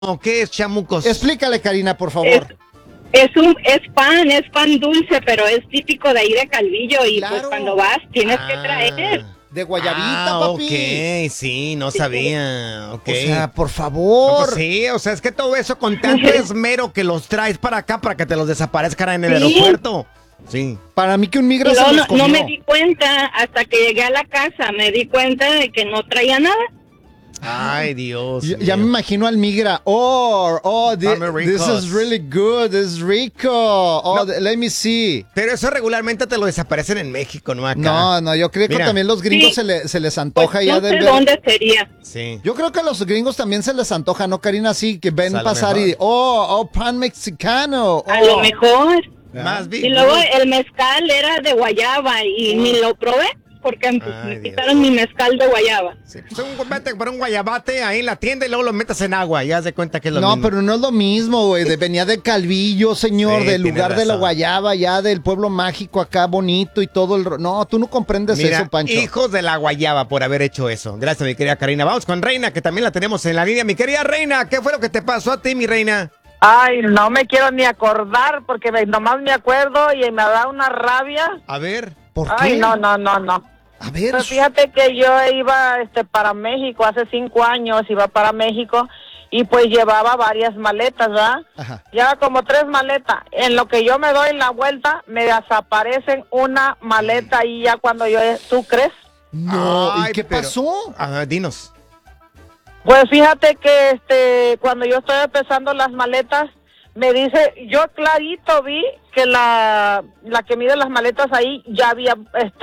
¿Qué es chamucos? Explícale, Karina, por favor. Es pan dulce, pero es típico de ahí de Calvillo y Claro. pues cuando vas tienes que traer. De guayabita, papi. Ok, sí, no sabía. Ok. O sea, por No, favor. pues sí, o sea, es que todo eso con tanto esmero que los traes para acá para que te los desaparezcan en el Sí. aeropuerto. Sí. Para mí que un migra Y se luego los comió. no me di cuenta hasta que llegué a la casa, me di cuenta de que no traía nada. Ay, Dios. Ya me mío. imagino al migra. Dame This ricos. is really good. This is rico. No. Let me see. Pero eso regularmente te lo desaparecen en México, ¿no? Acá. No, yo creo que Mira. también los gringos Sí. se les antoja Pues ya no de sé ver. dónde sería. Sí. Yo creo que a los gringos también se les antoja, ¿no, Karina? Así que ven A lo pasar y mejor. pan mexicano. A lo mejor. Más Y luego el mezcal era de guayaba y ni lo probé porque pues, Ay, me Dios. quitaron mi mezcal de guayaba. Sí, pues vete por un guayabate ahí en la tienda y luego lo metas en agua. Ya se cuenta que es lo No, mismo. pero no es lo mismo, güey. Venía de Calvillo, señor, Sí, del tienes lugar de la razón. guayaba, ya del pueblo mágico acá, bonito y todo el... No, tú no comprendes Mira, eso, Pancho. hijos de la guayaba por haber hecho eso. Gracias, mi querida Karina. Vamos con Reina, que también la tenemos en la línea. Mi querida Reina, ¿qué fue lo que te pasó a ti, mi reina? Ay, no me quiero ni acordar porque nomás me acuerdo y me da una rabia. A ver. ¿Por qué? Ay, no. A ver. Pues fíjate que yo iba para México hace 5 años, iba para México y pues llevaba varias maletas, ¿verdad? Ajá. Llevaba como 3 maletas. En lo que yo me doy la vuelta, me desaparecen una maleta y ya cuando ¿tú crees? No, Ay, ¿y qué pero- pasó? A ver, dinos. Pues fíjate que cuando yo estoy empezando las maletas, me dice, yo clarito vi que la que mide las maletas ahí ya había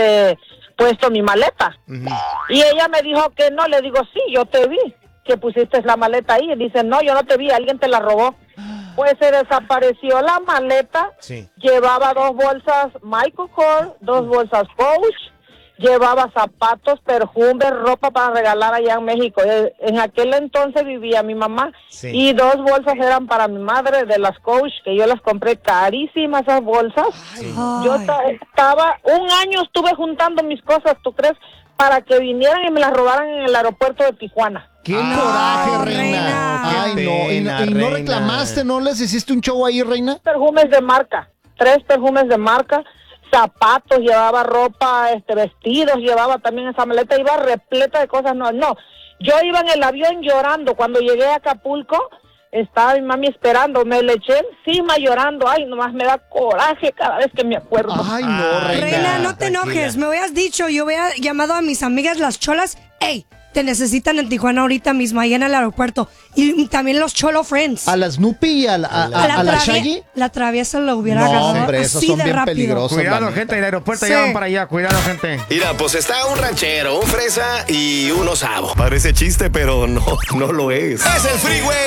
puesto mi maleta. Ujú. Y ella me dijo que no, le digo, sí, yo te vi, que pusiste la maleta ahí. Y dice, no, yo no te vi, alguien te la robó. Pues se desapareció la maleta, Sí. llevaba 2 bolsas Michael Kors, 2 bolsas Coach, llevaba zapatos, perfumes, ropa para regalar allá en México. En aquel entonces vivía mi mamá Sí. y 2 bolsas eran para mi madre de las Coach, que yo las compré carísimas esas bolsas. Yo estaba, 1 año estuve juntando mis cosas, ¿tú crees? Para que vinieran y me las robaran en el aeropuerto de Tijuana. ¡Qué Ay, coraje, reina! reina. Ay, Qué no. pena, ¿Y no reina. reclamaste? ¿No les hiciste un show ahí, reina? Perfumes de marca, 3 perfumes de marca, zapatos, llevaba ropa, vestidos, llevaba también esa maleta, iba repleta de cosas. No, yo iba en el avión llorando. Cuando llegué a Acapulco, estaba mi mami esperando, me le eché encima llorando. Ay, nomás me da coraje cada vez que me acuerdo. Ay, no, Ay, reina. Reina, no te tranquila. enojes. Me hubieras dicho, yo hubiera llamado a mis amigas las cholas. ¡Ey! Te necesitan en Tijuana ahorita mismo, ahí en el aeropuerto. Y también los Cholo Friends. ¿A la Snoopy y a la Shaggy? La traviesa lo hubiera No, agarrado hombre, esos así son de bien rápido. peligrosos. Cuidado, la neta. gente, el aeropuerto Sí. ya van para allá. Cuidado, gente. Mira, pues está un ranchero, un fresa y un osavo. Parece chiste, pero no lo es. Es el Freeway